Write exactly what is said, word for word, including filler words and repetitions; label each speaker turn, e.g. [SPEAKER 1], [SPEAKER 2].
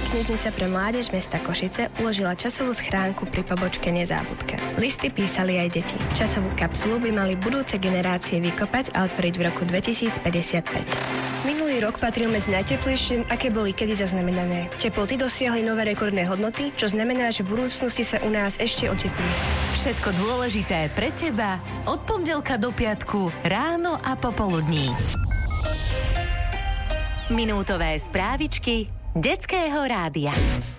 [SPEAKER 1] Knižnica pre mládež mesta Košice uložila časovú schránku pri pobočke Nezábudka. Listy písali aj deti. Časovú kapsulu by mali budúce generácie vykopať a otvoriť v roku dvetisícpäťdesiatpäť.
[SPEAKER 2] Minulý rok patril medzi najteplejšie, aké boli kedy zaznamenané. Teploty dosiahli nové rekordné hodnoty, čo znamená, že v budúcnosti sa u nás ešte oteplí.
[SPEAKER 3] Všetko dôležité pre teba od pondelka do piatku ráno a popoludní. Minútové správičky Detského rádia.